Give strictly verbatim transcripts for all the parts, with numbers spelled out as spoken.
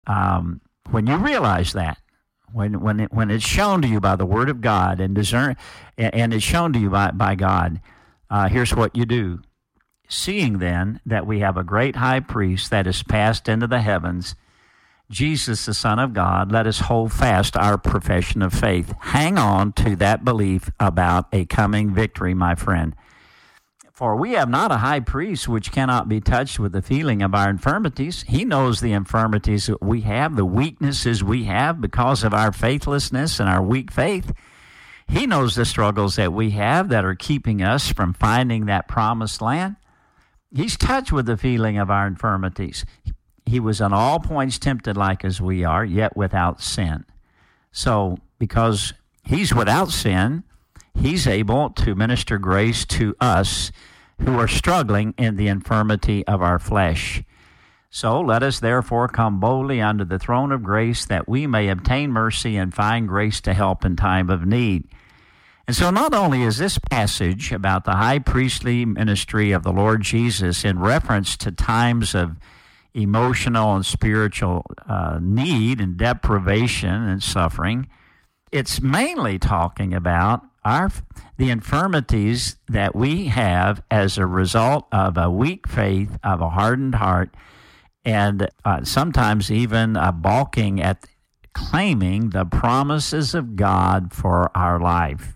Um, when you realize that, when when it, when it's shown to you by the Word of God and discern, and, and it's shown to you by by God, uh, here's what you do. Seeing then that we have a great high priest that is passed into the heavens, Jesus, the Son of God, let us hold fast our profession of faith. Hang on to that belief about a coming victory, my friend. For we have not a high priest which cannot be touched with the feeling of our infirmities. He knows the infirmities that we have, the weaknesses we have because of our faithlessness and our weak faith. He knows the struggles that we have that are keeping us from finding that promised land. He's touched with the feeling of our infirmities. He was on all points tempted like as we are, yet without sin. So because he's without sin, he's able to minister grace to us who are struggling in the infirmity of our flesh. So let us therefore come boldly unto the throne of grace that we may obtain mercy and find grace to help in time of need. And so not only is this passage about the high priestly ministry of the Lord Jesus in reference to times of emotional and spiritual uh, need and deprivation and suffering, it's mainly talking about our the infirmities that we have as a result of a weak faith, of a hardened heart, and uh, sometimes even a balking at claiming the promises of God for our life.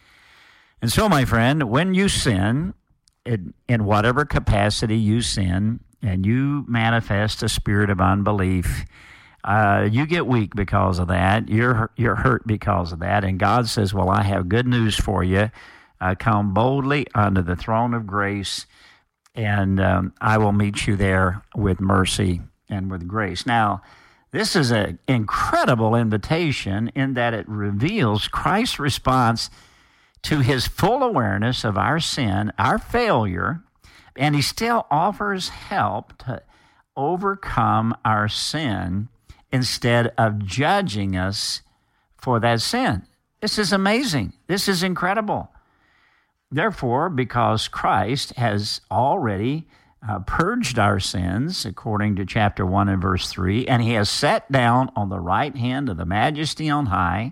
And so, my friend, when you sin, in, in whatever capacity you sin, and you manifest a spirit of unbelief, uh, you get weak because of that. You're you're hurt because of that. And God says, well, I have good news for you. Uh, come boldly unto the throne of grace, and um, I will meet you there with mercy and with grace. Now, this is an incredible invitation in that it reveals Christ's response to his full awareness of our sin, our failure, and he still offers help to overcome our sin instead of judging us for that sin. This is amazing. This is incredible. Therefore, because Christ has already uh, purged our sins, according to chapter one and verse three, and he has sat down on the right hand of the Majesty on high,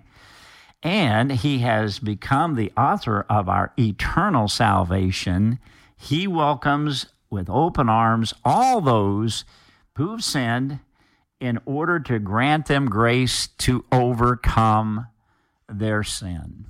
and he has become the author of our eternal salvation, he welcomes with open arms all those who've sinned in order to grant them grace to overcome their sin.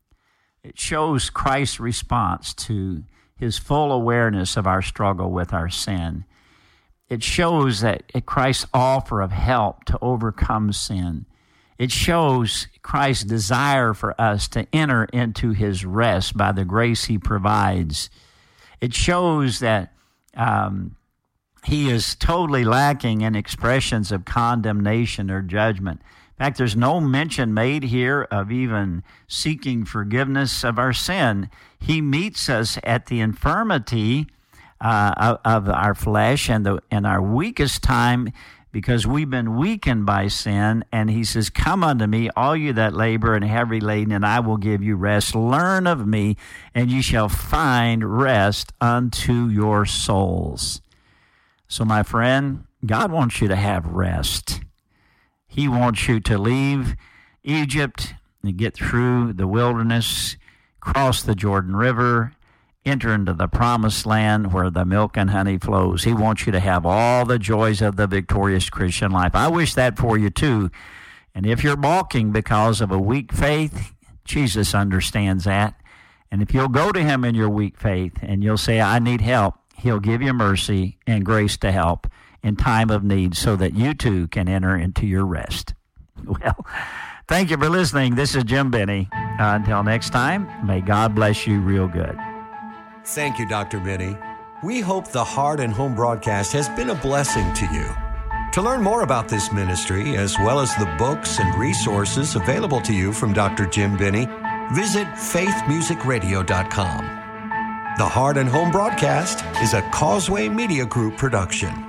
It shows Christ's response to his full awareness of our struggle with our sin. It shows that Christ's offer of help to overcome sin. It shows Christ's desire for us to enter into his rest by the grace he provides. It shows that um, he is totally lacking in expressions of condemnation or judgment. In fact, there's no mention made here of even seeking forgiveness of our sin. He meets us at the infirmity uh, of, of our flesh and the and our weakest time, because we've been weakened by sin, and he says, come unto me, all you that labor and heavy laden, and I will give you rest. Learn of me, and you shall find rest unto your souls. So, my friend, God wants you to have rest. He wants you to leave Egypt and get through the wilderness, cross the Jordan River, enter into the promised land where the milk and honey flows. He wants you to have all the joys of the victorious Christian life. I wish that for you too. And if you're balking because of a weak faith, Jesus understands that. And if you'll go to him in your weak faith and you'll say, I need help, he'll give you mercy and grace to help in time of need so that you too can enter into your rest. Well, thank you for listening. This is Jim Benny. Uh, until next time, may God bless you real good. Thank you, Doctor Benny. We hope the Heart and Home broadcast has been a blessing to you. To learn more about this ministry, as well as the books and resources available to you from Doctor Jim Benny, visit faith music radio dot com. The Heart and Home broadcast is a Causeway Media Group production.